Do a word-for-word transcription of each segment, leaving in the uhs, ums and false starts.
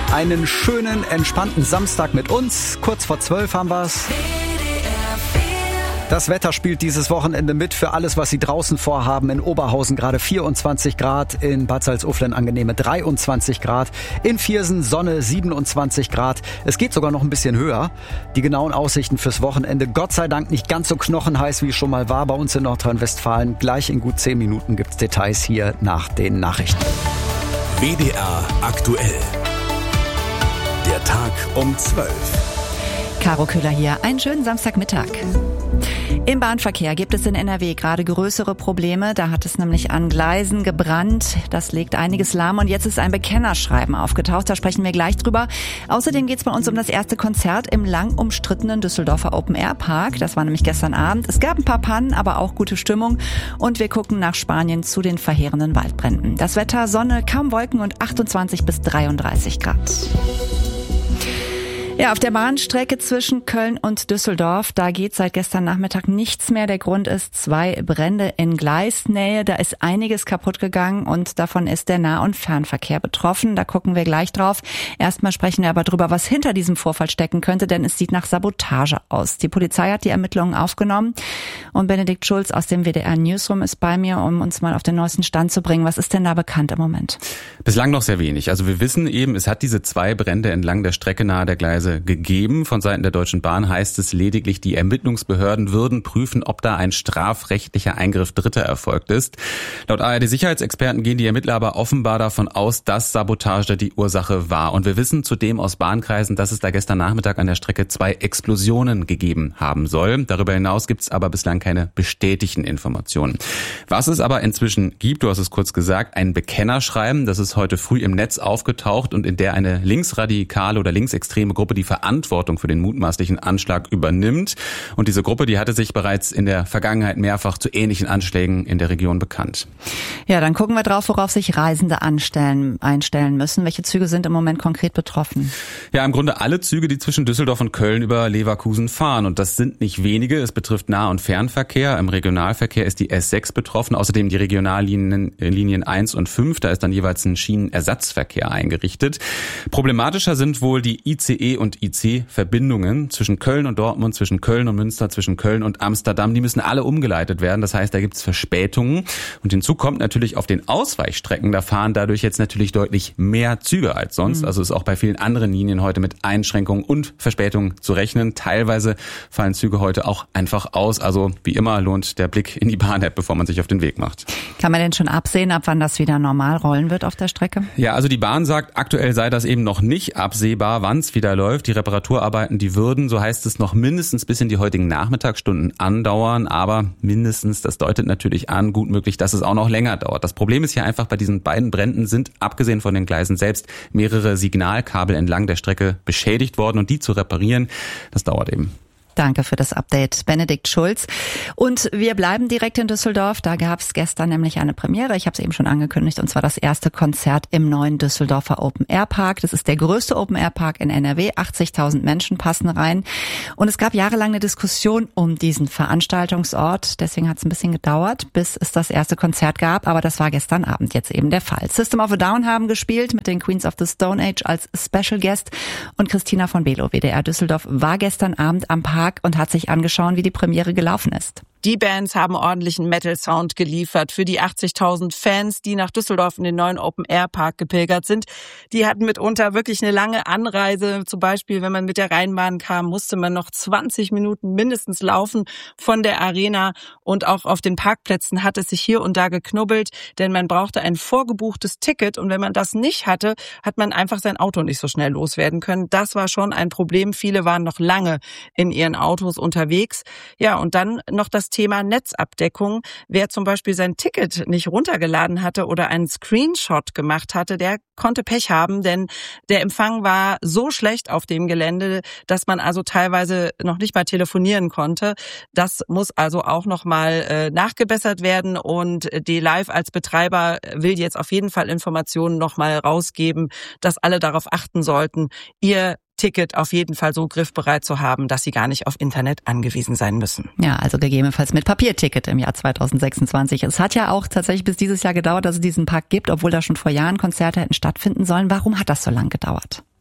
Einen schönen, entspannten Samstag mit uns. Kurz vor zwölf haben wir's. Das Wetter spielt dieses Wochenende mit für alles, was Sie draußen vorhaben. In Oberhausen gerade vierundzwanzig Grad, in Bad Salzuflen angenehme dreiundzwanzig Grad, in Viersen Sonne siebenundzwanzig Grad. Es geht sogar noch ein bisschen höher. Die genauen Aussichten fürs Wochenende, Gott sei Dank nicht ganz so knochenheiß, wie es schon mal war bei uns in Nordrhein-Westfalen. Gleich in gut zehn Minuten gibt's Details hier nach den Nachrichten. W D R aktuell. Der Tag um zwölf. Caro Köhler hier. Einen schönen Samstagmittag. Im Bahnverkehr gibt es in N R W gerade größere Probleme. Da hat es nämlich an Gleisen gebrannt. Das legt einiges lahm und jetzt ist ein Bekennerschreiben aufgetaucht. Da sprechen wir gleich drüber. Außerdem geht es bei uns um das erste Konzert im lang umstrittenen Düsseldorfer Open-Air-Park. Das war nämlich gestern Abend. Es gab ein paar Pannen, aber auch gute Stimmung. Und wir gucken nach Spanien zu den verheerenden Waldbränden. Das Wetter, Sonne, kaum Wolken und achtundzwanzig bis dreiunddreißig Grad. Ja, auf der Bahnstrecke zwischen Köln und Düsseldorf, da geht seit gestern Nachmittag nichts mehr. Der Grund ist zwei Brände in Gleisnähe. Da ist einiges kaputt gegangen und davon ist der Nah- und Fernverkehr betroffen. Da gucken wir gleich drauf. Erstmal sprechen wir aber drüber, was hinter diesem Vorfall stecken könnte, denn es sieht nach Sabotage aus. Die Polizei hat die Ermittlungen aufgenommen und Benedikt Schulz aus dem W D R Newsroom ist bei mir, um uns mal auf den neuesten Stand zu bringen. Was ist denn da bekannt im Moment? Bislang noch sehr wenig. Also wir wissen eben, es hat diese zwei Brände entlang der Strecke nahe der Gleise gegeben. Von Seiten der Deutschen Bahn heißt es lediglich, die Ermittlungsbehörden würden prüfen, ob da ein strafrechtlicher Eingriff Dritter erfolgt ist. Laut A R D-Sicherheitsexperten gehen die Ermittler aber offenbar davon aus, dass Sabotage die Ursache war. Und wir wissen zudem aus Bahnkreisen, dass es da gestern Nachmittag an der Strecke zwei Explosionen gegeben haben soll. Darüber hinaus gibt es aber bislang keine bestätigten Informationen. Was es aber inzwischen gibt, du hast es kurz gesagt, ein Bekennerschreiben, das ist heute früh im Netz aufgetaucht und in der eine linksradikale oder linksextreme Gruppe die Verantwortung für den mutmaßlichen Anschlag übernimmt. Und diese Gruppe, die hatte sich bereits in der Vergangenheit mehrfach zu ähnlichen Anschlägen in der Region bekannt. Ja, dann gucken wir drauf, worauf sich Reisende anstellen, einstellen müssen. Welche Züge sind im Moment konkret betroffen? Ja, im Grunde alle Züge, die zwischen Düsseldorf und Köln über Leverkusen fahren. Und das sind nicht wenige. Es betrifft Nah- und Fernverkehr. Im Regionalverkehr ist die S sechs betroffen. Außerdem die Regionallinien Linien eins und fünf. Da ist dann jeweils ein Schienenersatzverkehr eingerichtet. Problematischer sind wohl die I C E und I C-Verbindungen zwischen Köln und Dortmund, zwischen Köln und Münster, zwischen Köln und Amsterdam. Die müssen alle umgeleitet werden. Das heißt, da gibt es Verspätungen. Und hinzu kommt natürlich auf den Ausweichstrecken, da fahren dadurch jetzt natürlich deutlich mehr Züge als sonst. Mhm. Also ist auch bei vielen anderen Linien heute mit Einschränkungen und Verspätungen zu rechnen. Teilweise fallen Züge heute auch einfach aus. Also wie immer lohnt der Blick in die Bahn-App, bevor man sich auf den Weg macht. Kann man denn schon absehen, ab wann das wieder normal rollen wird auf der Strecke? Ja, also die Bahn sagt, aktuell sei das eben noch nicht absehbar, wann es wieder läuft. Die Reparaturarbeiten, die würden, so heißt es, noch mindestens bis in die heutigen Nachmittagsstunden andauern. Aber mindestens, das deutet natürlich an, gut möglich, dass es auch noch länger dauert. Das Problem ist hier einfach, bei diesen beiden Bränden sind, abgesehen von den Gleisen selbst, mehrere Signalkabel entlang der Strecke beschädigt worden. Und die zu reparieren, das dauert eben. Danke für das Update, Benedikt Schulz. Und wir bleiben direkt in Düsseldorf. Da gab es gestern nämlich eine Premiere. Ich habe es eben schon angekündigt. Und zwar das erste Konzert im neuen Düsseldorfer Open-Air-Park. Das ist der größte Open-Air-Park in N R W. achtzigtausend Menschen passen rein. Und es gab jahrelang eine Diskussion um diesen Veranstaltungsort. Deswegen hat es ein bisschen gedauert, bis es das erste Konzert gab. Aber das war gestern Abend jetzt eben der Fall. System of a Down haben gespielt mit den Queens of the Stone Age als Special Guest. Und Christina von Below, W D R Düsseldorf, war gestern Abend am Park und hat sich angeschaut, wie die Premiere gelaufen ist. Die Bands haben ordentlichen Metal-Sound geliefert für die achtzigtausend Fans, die nach Düsseldorf in den neuen Open-Air-Park gepilgert sind. Die hatten mitunter wirklich eine lange Anreise. Zum Beispiel, wenn man mit der Rheinbahn kam, musste man noch zwanzig Minuten mindestens laufen von der Arena. Und auch auf den Parkplätzen hat es sich hier und da geknubbelt, denn man brauchte ein vorgebuchtes Ticket. Und wenn man das nicht hatte, hat man einfach sein Auto nicht so schnell loswerden können. Das war schon ein Problem. Viele waren noch lange in ihren Autos unterwegs. Ja, und dann noch das Thema Netzabdeckung. Wer zum Beispiel sein Ticket nicht runtergeladen hatte oder einen Screenshot gemacht hatte, der konnte Pech haben, denn der Empfang war so schlecht auf dem Gelände, dass man also teilweise noch nicht mal telefonieren konnte. Das muss also auch noch mal äh, nachgebessert werden und D Live als Betreiber will jetzt auf jeden Fall Informationen noch mal rausgeben, dass alle darauf achten sollten, ihr Ticket auf jeden Fall so griffbereit zu haben, dass sie gar nicht auf Internet angewiesen sein müssen. Ja, also gegebenenfalls mit Papierticket im Jahr zweitausendsechsundzwanzig. Es hat ja auch tatsächlich bis dieses Jahr gedauert, dass es diesen Park gibt, obwohl da schon vor Jahren Konzerte hätten stattfinden sollen. Warum hat das so lange gedauert?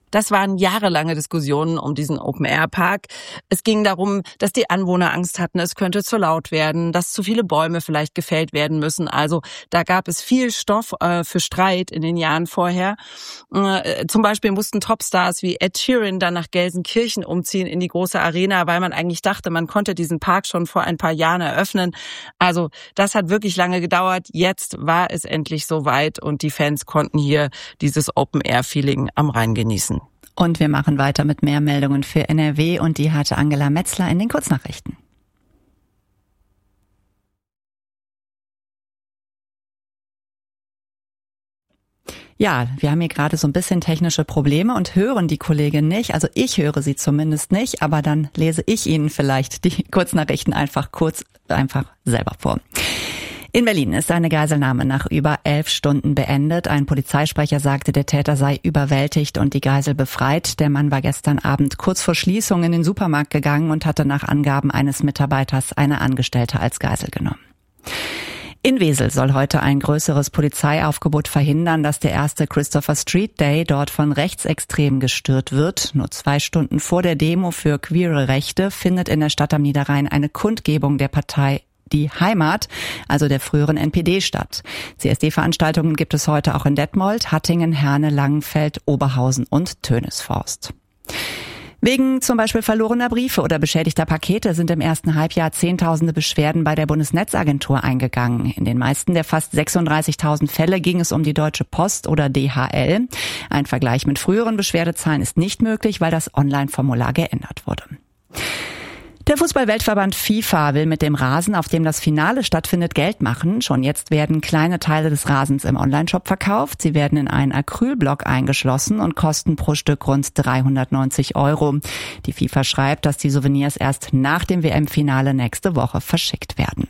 Das waren jahrelange Diskussionen um diesen Open-Air-Park. Es ging darum, dass die Anwohner Angst hatten, es könnte zu laut werden, dass zu viele Bäume vielleicht gefällt werden müssen. Also da gab es viel Stoff äh, für Streit in den Jahren vorher. Äh, zum Beispiel mussten Topstars wie Ed Sheeran dann nach Gelsenkirchen umziehen in die große Arena, weil man eigentlich dachte, man konnte diesen Park schon vor ein paar Jahren eröffnen. Also das hat wirklich lange gedauert. Jetzt war es endlich soweit und die Fans konnten hier dieses Open-Air-Feeling am Rhein genießen. Und wir machen weiter mit mehr Meldungen für N R W und die hatte Angela Metzler in den Kurznachrichten. Ja, wir haben hier gerade so ein bisschen technische Probleme und hören die Kollegin nicht. Also ich höre sie zumindest nicht, aber dann lese ich Ihnen vielleicht die Kurznachrichten einfach kurz, einfach selber vor. In Berlin ist eine Geiselnahme nach über elf Stunden beendet. Ein Polizeisprecher sagte, der Täter sei überwältigt und die Geisel befreit. Der Mann war gestern Abend kurz vor Schließung in den Supermarkt gegangen und hatte nach Angaben eines Mitarbeiters eine Angestellte als Geisel genommen. In Wesel soll heute ein größeres Polizeiaufgebot verhindern, dass der erste Christopher Street Day dort von Rechtsextremen gestört wird. Nur zwei Stunden vor der Demo für queere Rechte findet in der Stadt am Niederrhein eine Kundgebung der Partei Die Heimat, also der früheren N P D, statt. C S D-Veranstaltungen gibt es heute auch in Detmold, Hattingen, Herne, Langenfeld, Oberhausen und Tönisforst. Wegen zum Beispiel verlorener Briefe oder beschädigter Pakete sind im ersten Halbjahr Zehntausende Beschwerden bei der Bundesnetzagentur eingegangen. In den meisten der fast sechsunddreißigtausend Fälle ging es um die Deutsche Post oder D H L. Ein Vergleich mit früheren Beschwerdezahlen ist nicht möglich, weil das Online-Formular geändert wurde. Der Fußball-Weltverband FIFA will mit dem Rasen, auf dem das Finale stattfindet, Geld machen. Schon jetzt werden kleine Teile des Rasens im Onlineshop verkauft. Sie werden in einen Acrylblock eingeschlossen und kosten pro Stück rund dreihundertneunzig Euro. Die FIFA schreibt, dass die Souvenirs erst nach dem W M-Finale nächste Woche verschickt werden.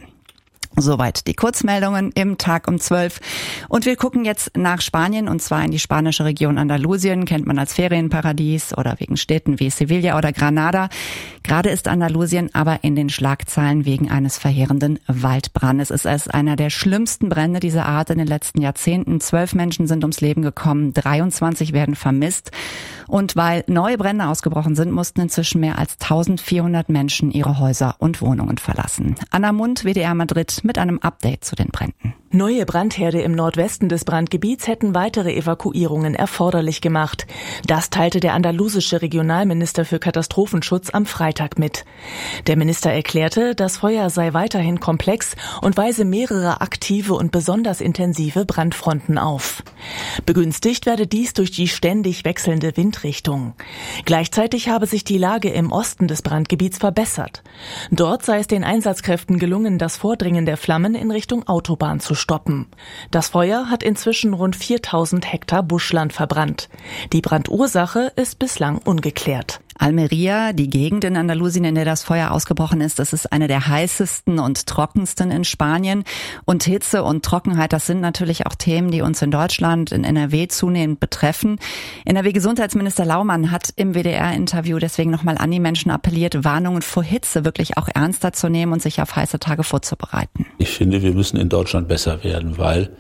Soweit die Kurzmeldungen im Tag um zwölf. Und wir gucken jetzt nach Spanien, und zwar in die spanische Region Andalusien, kennt man als Ferienparadies oder wegen Städten wie Sevilla oder Granada. Gerade ist Andalusien aber in den Schlagzeilen wegen eines verheerenden Waldbrandes. Es ist einer der schlimmsten Brände dieser Art in den letzten Jahrzehnten. Zwölf Menschen sind ums Leben gekommen, dreiundzwanzig werden vermisst. Und weil neue Brände ausgebrochen sind, mussten inzwischen mehr als eintausendvierhundert Menschen ihre Häuser und Wohnungen verlassen. Anna Mund, W D R Madrid, mit einem Update zu den Bränden. Neue Brandherde im Nordwesten des Brandgebiets hätten weitere Evakuierungen erforderlich gemacht. Das teilte der andalusische Regionalminister für Katastrophenschutz am Freitag mit. Der Minister erklärte, das Feuer sei weiterhin komplex und weise mehrere aktive und besonders intensive Brandfronten auf. Begünstigt werde dies durch die ständig wechselnde Windrichtung. Gleichzeitig habe sich die Lage im Osten des Brandgebiets verbessert. Dort sei es den Einsatzkräften gelungen, das Vordringen der Flammen in Richtung Autobahn zu stoppen. Das Feuer hat inzwischen rund viertausend Hektar Buschland verbrannt. Die Brandursache ist bislang ungeklärt. Almeria, die Gegend in Andalusien, in der das Feuer ausgebrochen ist, das ist eine der heißesten und trockensten in Spanien. Und Hitze und Trockenheit, das sind natürlich auch Themen, die uns in Deutschland, in N R W zunehmend betreffen. N R W-Gesundheitsminister Laumann hat im W D R-Interview deswegen nochmal an die Menschen appelliert, Warnungen vor Hitze wirklich auch ernster zu nehmen und sich auf heiße Tage vorzubereiten. Ich finde, wir müssen in Deutschland besser werden, weil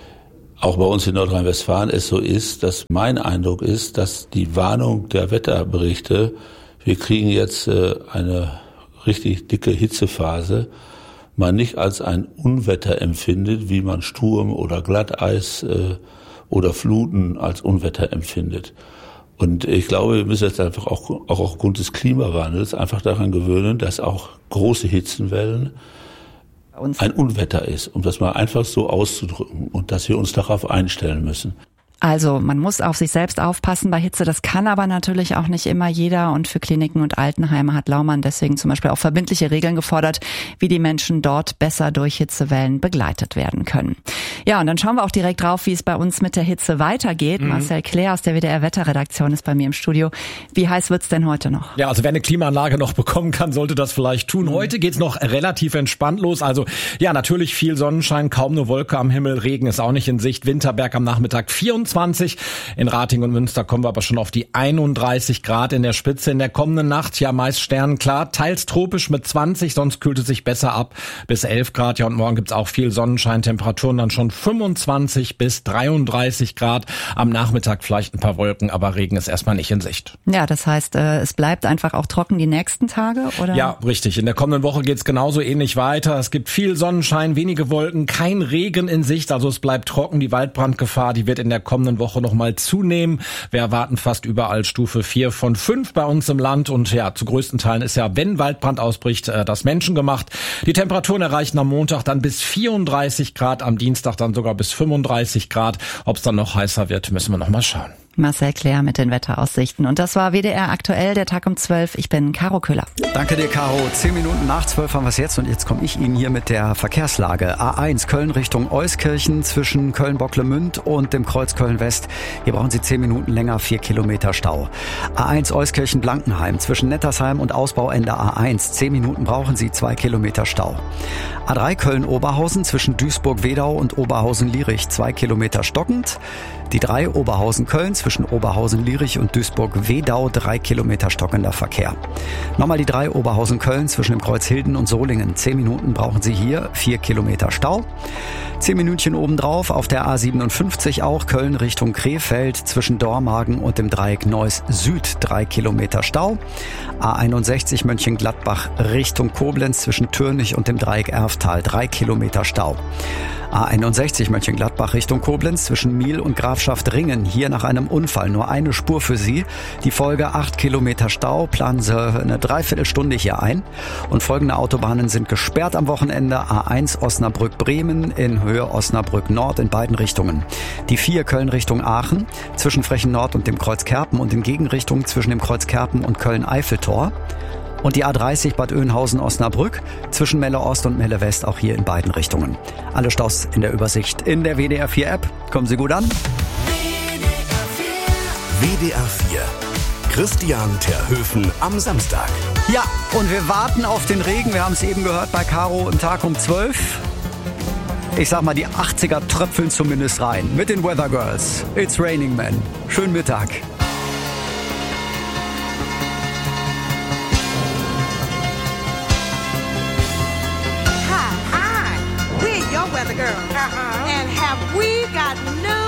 auch bei uns in Nordrhein-Westfalen es so ist, dass mein Eindruck ist, dass die Warnung der Wetterberichte, wir kriegen jetzt äh, eine richtig dicke Hitzephase, man nicht als ein Unwetter empfindet, wie man Sturm oder Glatteis äh, oder Fluten als Unwetter empfindet. Und ich glaube, wir müssen jetzt einfach auch, auch aufgrund des Klimawandels einfach daran gewöhnen, dass auch große Hitzenwellen ein Unwetter ist, um das mal einfach so auszudrücken und dass wir uns darauf einstellen müssen. Also man muss auf sich selbst aufpassen bei Hitze, das kann aber natürlich auch nicht immer jeder, und für Kliniken und Altenheime hat Laumann deswegen zum Beispiel auch verbindliche Regeln gefordert, wie die Menschen dort besser durch Hitzewellen begleitet werden können. Ja, und dann schauen wir auch direkt drauf, wie es bei uns mit der Hitze weitergeht. Mhm. Marcel Claire aus der W D R-Wetterredaktion ist bei mir im Studio. Wie heiß wird's denn heute noch? Ja, also wer eine Klimaanlage noch bekommen kann, sollte das vielleicht tun. Mhm. Heute geht's noch relativ entspannt los. Also ja, natürlich viel Sonnenschein, kaum eine Wolke am Himmel, Regen ist auch nicht in Sicht. Winterberg am Nachmittag vierundzwanzig fünfundzwanzig. In Ratingen und Münster kommen wir aber schon auf die einunddreißig Grad in der Spitze. In der kommenden Nacht ja meist sternenklar, teils tropisch mit zwanzig, sonst kühlt es sich besser ab bis elf Grad. Ja, und morgen gibt's auch viel Sonnenschein, Temperaturen dann schon fünfundzwanzig bis dreiunddreißig Grad. Am Nachmittag vielleicht ein paar Wolken, aber Regen ist erstmal nicht in Sicht. Ja, das heißt, es bleibt einfach auch trocken die nächsten Tage, oder? Ja, richtig. In der kommenden Woche geht's genauso ähnlich weiter. Es gibt viel Sonnenschein, wenige Wolken, kein Regen in Sicht, also es bleibt trocken. Die Waldbrandgefahr, die wird in der kommenden Woche noch mal zunehmen. Wir erwarten fast überall Stufe vier von fünf bei uns im Land und ja, zu größten Teilen ist ja, wenn Waldbrand ausbricht, das menschengemacht. Die Temperaturen erreichen am Montag dann bis vierunddreißig Grad, am Dienstag dann sogar bis fünfunddreißig Grad. Ob es dann noch heißer wird, müssen wir noch mal schauen. Marcel Claire mit den Wetteraussichten. Und das war W D R aktuell, der Tag um zwölf. Ich bin Caro Köhler. Danke dir, Caro. Zehn Minuten nach zwölf haben wir es jetzt und jetzt komme ich Ihnen hier mit der Verkehrslage. A eins Köln Richtung Euskirchen zwischen Köln-Bocklemünd und dem Kreuz Köln-West. Hier brauchen Sie zehn Minuten länger, vier Kilometer Stau. A eins Euskirchen-Blankenheim zwischen Nettersheim und Ausbauende A eins. Zehn Minuten brauchen Sie, zwei Kilometer Stau. A drei Köln-Oberhausen zwischen Duisburg-Wedau und Oberhausen-Lierich. Zwei Kilometer stockend. Die drei Oberhausen-Köln zwischen Oberhausen-Lierich und Duisburg-Wedau, drei Kilometer stockender Verkehr. Nochmal die drei Oberhausen-Köln zwischen dem Kreuz Hilden und Solingen. Zehn Minuten brauchen Sie hier, vier Kilometer Stau. Zehn Minütchen obendrauf auf der A siebenundfünfzig auch Köln Richtung Krefeld zwischen Dormagen und dem Dreieck Neuss Süd, drei Kilometer Stau. A einundsechzig Mönchengladbach Richtung Koblenz zwischen Türnich und dem Dreieck Erftal, drei Kilometer Stau. A einundsechzig Mönchengladbach Richtung Koblenz zwischen Miel und Grafschaft Ringen. Hier nach einem Unfall nur eine Spur für Sie. Die Folge acht Kilometer Stau. Planen Sie eine Dreiviertelstunde hier ein. Und folgende Autobahnen sind gesperrt am Wochenende. A eins Osnabrück-Bremen in Höhe Osnabrück-Nord in beiden Richtungen. Die vier Köln Richtung Aachen zwischen Frechen Nord und dem Kreuz Kerpen und in Gegenrichtung zwischen dem Kreuz Kerpen und Köln-Eiffeltor. Und die A dreißig Bad Oeynhausen-Osnabrück zwischen Melle Ost und Melle West, auch hier in beiden Richtungen. Alle Staus in der Übersicht in der W D R vier App. Kommen Sie gut an. W D R vier. Christian Terhöfen am Samstag. Ja, und wir warten auf den Regen. Wir haben es eben gehört bei Caro im Tag um zwölf. Ich sag mal, die achtziger tröpfeln zumindest rein. Mit den Weather Girls. It's Raining Men. Schönen Mittag. Weather girl. Uh-huh. And have we got news?